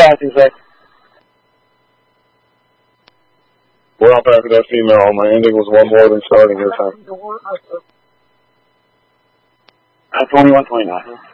passing, sir. We're off after that female. My ending was one more than starting your time. At 21:29.